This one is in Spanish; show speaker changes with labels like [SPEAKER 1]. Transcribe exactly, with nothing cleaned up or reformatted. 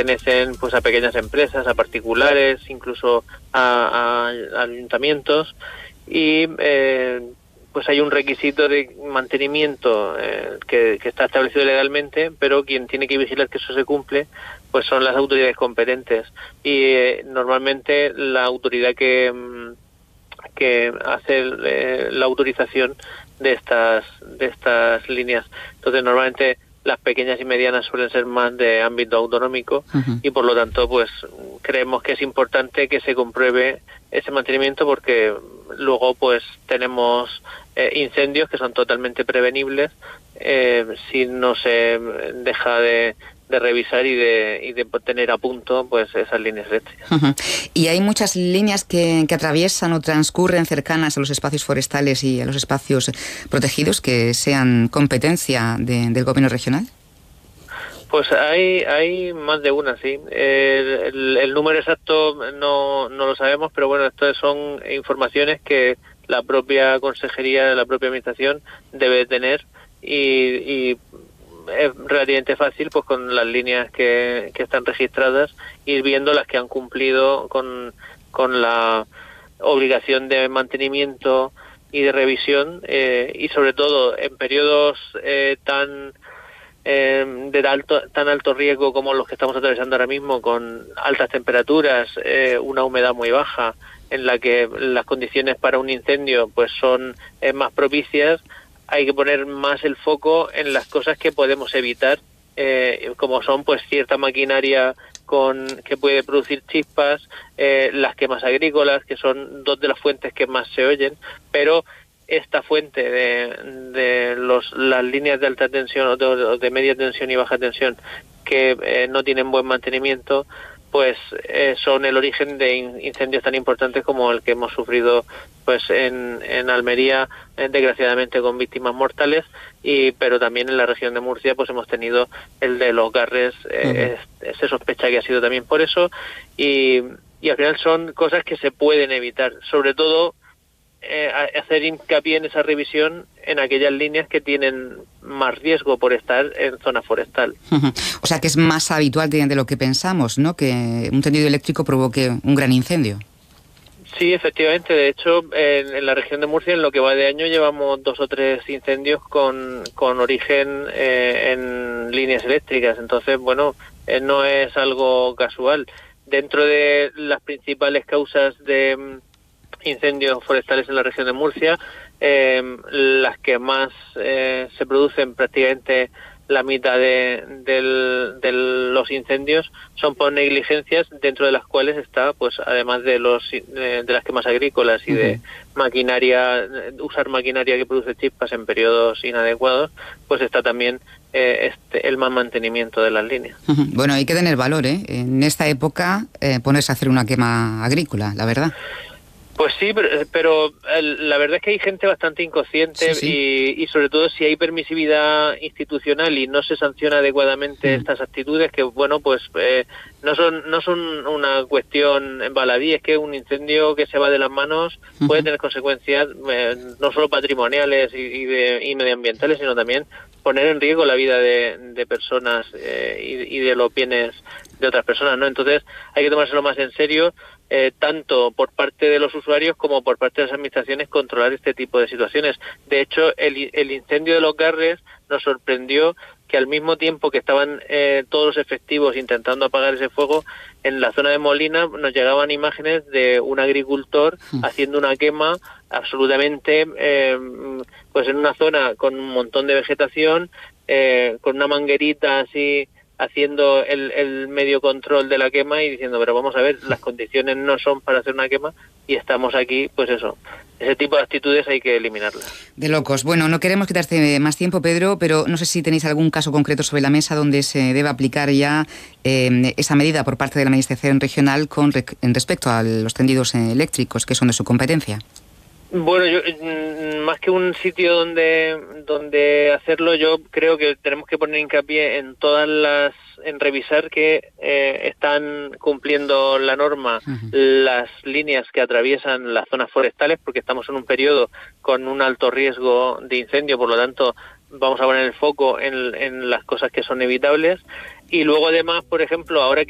[SPEAKER 1] pertenecen pues a pequeñas empresas, a particulares, incluso a, a, a ayuntamientos, y eh, pues hay un requisito de mantenimiento eh, que, que está establecido legalmente, pero quien tiene que vigilar que eso se cumple pues son las autoridades competentes, y eh, normalmente la autoridad que que hace eh, la autorización de estas de estas líneas. Entonces normalmente las pequeñas y medianas suelen ser más de ámbito autonómico, uh-huh. y por lo tanto pues creemos que es importante que se compruebe ese mantenimiento, porque luego pues tenemos eh, incendios que son totalmente prevenibles eh, si no se deja de de revisar y de y de tener a punto pues esas líneas eléctricas.
[SPEAKER 2] Uh-huh. Y hay muchas líneas que, que atraviesan o transcurren cercanas a los espacios forestales y a los espacios protegidos que sean competencia de, del gobierno regional.
[SPEAKER 1] Pues hay hay más de una, sí. El, el, el número exacto no no lo sabemos, pero bueno, estas son informaciones que la propia consejería, la propia administración debe tener, y, y es relativamente fácil pues con las líneas que, que están registradas ir viendo las que han cumplido con, con la obligación de mantenimiento y de revisión, eh, y sobre todo en periodos eh, tan eh, de alto, tan alto riesgo como los que estamos atravesando ahora mismo, con altas temperaturas, eh, una humedad muy baja, en la que las condiciones para un incendio pues son eh, más propicias. Hay que poner más el foco en las cosas que podemos evitar, eh, como son pues cierta maquinaria con que puede producir chispas, eh, las quemas agrícolas, que son dos de las fuentes que más se oyen, pero esta fuente de, de los, las líneas de alta tensión o de, de media tensión y baja tensión que eh, no tienen buen mantenimiento, pues eh, son el origen de incendios tan importantes como el que hemos sufrido pues en, en Almería, eh, desgraciadamente con víctimas mortales, y pero también en la región de Murcia pues hemos tenido el de los Garres, eh, uh-huh. es, se sospecha que ha sido también por eso, y, y al final son cosas que se pueden evitar, sobre todo eh, hacer hincapié en esa revisión en aquellas líneas que tienen más riesgo por estar en zona forestal.
[SPEAKER 2] Uh-huh. O sea que es más habitual de, de lo que pensamos, ¿no?, que un tendido eléctrico provoque un gran incendio.
[SPEAKER 1] Sí, efectivamente. De hecho, en, en la región de Murcia, en lo que va de año, llevamos dos o tres incendios con, con origen eh, en líneas eléctricas. Entonces, bueno, eh, no es algo casual. Dentro de las principales causas de mm, incendios forestales en la región de Murcia, eh, las que más eh, se producen, prácticamente la mitad de, de, de los incendios son por negligencias, dentro de las cuales está, pues además de los de, de las quemas agrícolas y uh-huh. de maquinaria, usar maquinaria que produce chispas en periodos inadecuados, pues está también eh, este, el mal mantenimiento de las líneas.
[SPEAKER 2] Uh-huh. Bueno, hay que tener valor, ¿eh? En esta época eh, ponerse a hacer una quema agrícola, la verdad.
[SPEAKER 1] Pues sí, pero, pero el, la verdad es que hay gente bastante inconsciente, sí, sí. Y, y sobre todo si hay permisividad institucional y no se sanciona adecuadamente mm. estas actitudes, que bueno, pues eh, no son no son una cuestión baladí, es que un incendio que se va de las manos uh-huh. puede tener consecuencias eh, no solo patrimoniales y, y, de, y medioambientales, sino también poner en riesgo la vida de, de personas eh, y, y de los bienes de otras personas, ¿no? Entonces hay que tomárselo más en serio, eh, tanto por parte de los usuarios como por parte de las administraciones, controlar este tipo de situaciones. De hecho, el, el incendio de los Garres nos sorprendió que al mismo tiempo que estaban eh, todos los efectivos intentando apagar ese fuego, en la zona de Molina nos llegaban imágenes de un agricultor mm. haciendo una quema absolutamente, eh, pues en una zona con un montón de vegetación, eh, con una manguerita así, haciendo el, el medio control de la quema y diciendo, pero vamos a ver, las condiciones no son para hacer una quema y estamos aquí, pues eso. Ese tipo de actitudes hay que eliminarlas.
[SPEAKER 2] De locos. Bueno, no queremos quitarte más tiempo, Pedro, pero no sé si tenéis algún caso concreto sobre la mesa donde se deba aplicar ya eh, esa medida por parte de la Administración regional con re- en respecto a los tendidos eléctricos que son de su competencia.
[SPEAKER 1] Bueno, yo más que un sitio donde donde hacerlo, yo creo que tenemos que poner hincapié en todas las, en revisar que eh, están cumpliendo la norma uh-huh. las líneas que atraviesan las zonas forestales, porque estamos en un periodo con un alto riesgo de incendio, por lo tanto vamos a poner el foco en, en las cosas que son evitables. Y luego además, por ejemplo, ahora que